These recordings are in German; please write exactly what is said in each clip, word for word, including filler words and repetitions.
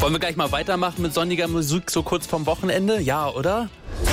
Wollen wir gleich mal weitermachen mit sonniger Musik so kurz vorm Wochenende? Ja, oder?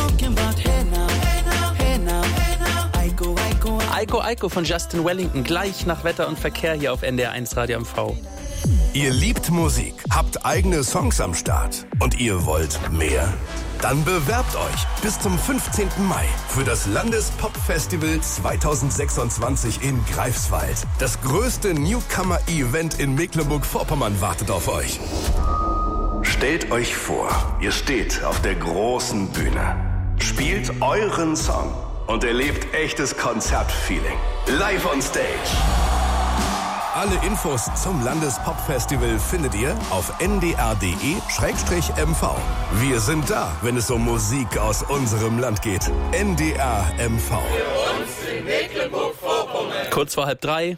Eiko Eiko von Justin Wellington, gleich nach Wetter und Verkehr hier auf N D R eins Radio M V. Ihr liebt Musik, habt eigene Songs am Start und ihr wollt mehr? Dann bewerbt euch bis zum fünfzehnten Mai für das Landespop-Festival zweitausendsechsundzwanzig in Greifswald. Das größte Newcomer-Event in Mecklenburg-Vorpommern wartet auf euch. Stellt euch vor, ihr steht auf der großen Bühne, spielt euren Song und erlebt echtes Konzertfeeling. Live on Stage. Alle Infos zum Landespop-Festival findet ihr auf n d r punkt d e slash m v. Wir sind da, wenn es um Musik aus unserem Land geht. N D R M V. Für uns in Mecklenburg-Vorpommern. Kurz vor halb drei.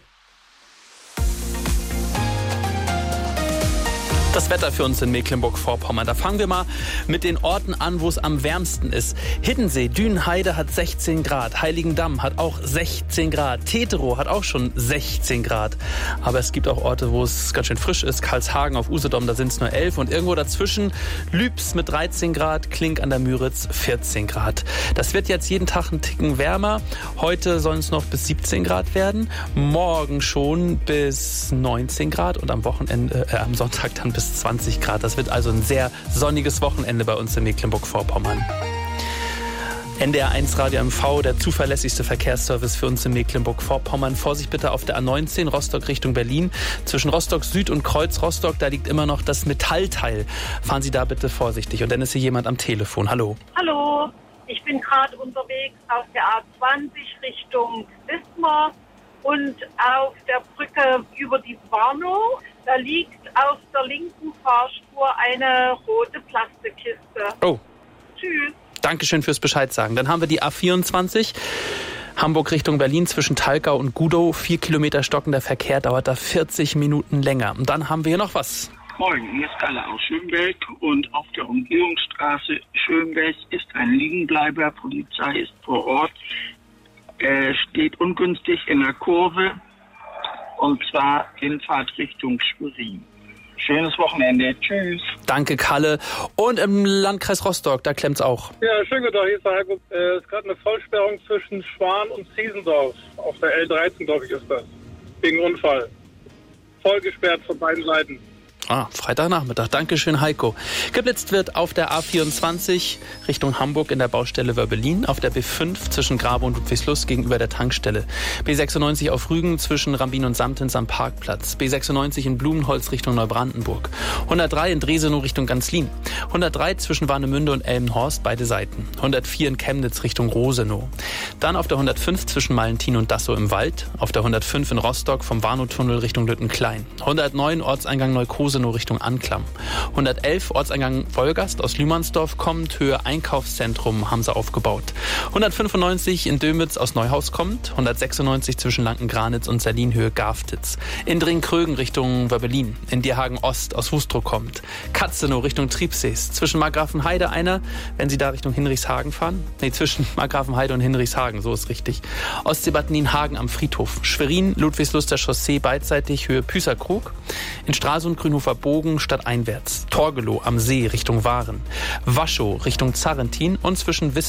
Das Wetter für uns in Mecklenburg-Vorpommern. Da fangen wir mal mit den Orten an, wo es am wärmsten ist. Hiddensee, Dünenheide hat sechzehn Grad. Heiligendamm hat auch sechzehn Grad. Teterow hat auch schon sechzehn Grad. Aber es gibt auch Orte, wo es ganz schön frisch ist. Karlshagen auf Usedom, da sind es nur elf. Und irgendwo dazwischen Lübs mit dreizehn Grad, Klink an der Müritz vierzehn Grad. Das wird jetzt jeden Tag einen Ticken wärmer. Heute sollen es noch bis siebzehn Grad werden. Morgen schon bis neunzehn Grad. Und am Wochenende, äh, am Sonntag dann bis zwanzig Grad. Das wird also ein sehr sonniges Wochenende bei uns in Mecklenburg-Vorpommern. N D R eins Radio M V, der zuverlässigste Verkehrsservice für uns in Mecklenburg-Vorpommern. Vorsicht bitte auf der A neunzehn, Rostock Richtung Berlin. Zwischen Rostock Süd und Kreuz Rostock, da liegt immer noch das Metallteil. Fahren Sie da bitte vorsichtig. Und dann ist hier jemand am Telefon. Hallo. Hallo, ich bin gerade unterwegs auf der A zwanzig Richtung Wismar und auf der Brücke über die Warnow. Da liegt auf der linken Fahrspur eine rote Plastikkiste. Oh. Tschüss. Dankeschön fürs Bescheid sagen. Dann haben wir die A vierundzwanzig, Hamburg Richtung Berlin zwischen Talkau und Gudow. Vier Kilometer stockender Verkehr, dauert da vierzig Minuten länger. Und dann haben wir hier noch was. Moin, hier ist Kalle aus Schönberg und auf der Umgehungsstraße Schönberg ist ein Liegenbleiber. Polizei ist vor Ort. Er steht ungünstig in der Kurve. Und zwar in Fahrtrichtung Schwerin. Schönes Wochenende. Tschüss. Danke, Kalle. Und im Landkreis Rostock, da klemmt's auch. Ja, schönen guten Tag. Hier ist der Heiko. Es äh, ist gerade eine Vollsperrung zwischen Schwan und Ziesendorf. Auf der L dreizehn, glaube ich, ist das. Wegen Unfall. Voll gesperrt von beiden Seiten. Ah, Freitagnachmittag. Dankeschön, Heiko. Geblitzt wird auf der A vierundzwanzig Richtung Hamburg in der Baustelle Wörbelin, auf der B fünf zwischen Grabe und Ludwigslust gegenüber der Tankstelle, B sechsundneunzig auf Rügen zwischen Rambin und Samtens am Parkplatz, B sechsundneunzig in Blumenholz Richtung Neubrandenburg, hundertdrei in Dresenow Richtung Ganzlin, hundertdrei zwischen Warnemünde und Elmenhorst, beide Seiten, hundertvier in Chemnitz Richtung Rosenow, dann auf der hundertfünf zwischen Malentin und Dassow im Wald, auf der hundertfünf in Rostock vom Warnow-Tunnel Richtung Lüttenklein, hundertneun Ortseingang Neukose nur Richtung Anklam. hundertelf Ortseingang Wolgast aus Lühmannsdorf kommt, Höhe Einkaufszentrum haben sie aufgebaut. hundertfünfundneunzig in Dömitz aus Neuhaus kommt, hundertsechsundneunzig zwischen Lanken-Granitz und Serlin Höhe Garftitz. In Dringkrögen Richtung Wörbelin, in Dierhagen Ost aus Wustrow kommt. Katzenow Richtung Triebsees, zwischen Markgrafenheide einer, wenn Sie da Richtung Hinrichshagen fahren. Nee, zwischen Markgrafenheide und Hinrichshagen, so ist richtig. Ostsee-Bad Nienhagen am Friedhof. Schwerin, Ludwigsluster Chaussee beidseitig Höhe Püßerkrug. In Stralsund Grünhofer Bogen stadteinwärts. Torgelow am See Richtung Waren. Waschow Richtung Zarrentin und zwischen Wiss